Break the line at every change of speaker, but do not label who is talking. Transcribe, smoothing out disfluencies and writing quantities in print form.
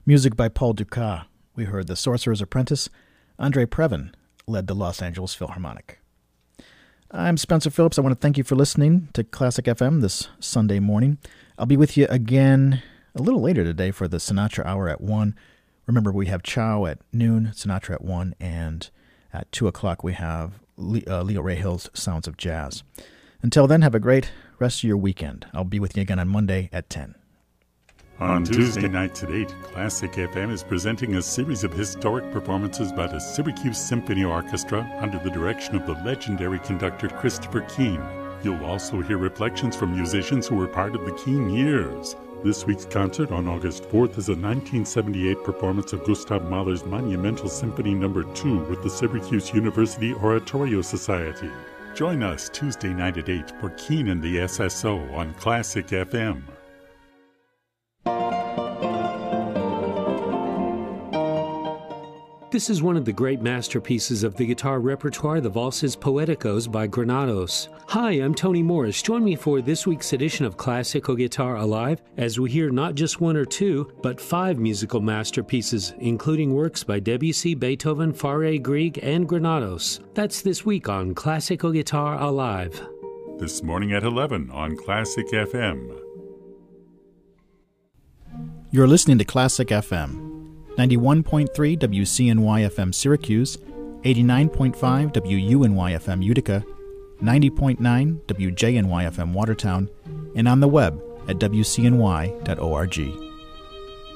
Music by Paul Dukas. We heard The Sorcerer's Apprentice. Andre Previn led the Los Angeles Philharmonic. I'm Spencer Phillips. I want to thank you for listening to Classic FM this Sunday morning. I'll be with you again a little later today for the Sinatra Hour at 1. Remember, we have Chow at noon, Sinatra at 1, and at 2 o'clock we have Leo Ray Hill's Sounds of Jazz. Until then, have a great rest of your weekend. I'll be with you again on Monday at 10.
On Tuesday nights at 8, Classic FM is presenting a series of historic performances by the Syracuse Symphony Orchestra under the direction of the legendary conductor Christopher Keane. You'll also hear reflections from musicians who were part of the Keane years. This week's concert on August 4th is a 1978 performance of Gustav Mahler's monumental Symphony No. 2 with the Syracuse University Oratorio Society. Join us Tuesday night at 8 for Keane and the SSO on Classic FM.
This is one of the great masterpieces of the guitar repertoire, the Valses Poeticos by Granados. Hi, I'm Tony Morris. Join me for this week's edition of Classical Guitar Alive as we hear not just one or two, but 5 musical masterpieces, including works by Debussy, Beethoven, Fauré-Grieg, and Granados. That's this week on Classical Guitar Alive.
This morning at 11 on Classic FM.
You're listening to Classic FM. 91.3 WCNY-FM Syracuse, 89.5 WUNY-FM Utica, 90.9 WJNY-FM Watertown, and on the web at WCNY.org.